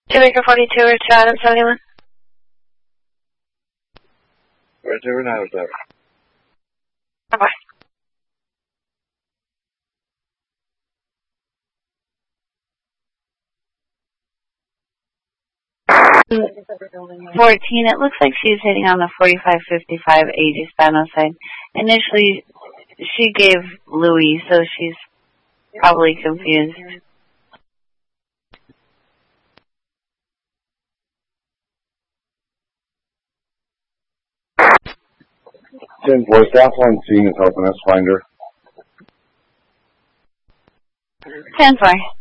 Jamaica 42 or Adam 71? Right there now, sir. Bye-bye. $14, it looks like she's hitting on the 45-55 age Hispano side. Initially, she gave Louis, so she's probably confused. Boy, staff on scene is helping us find her. 10-4.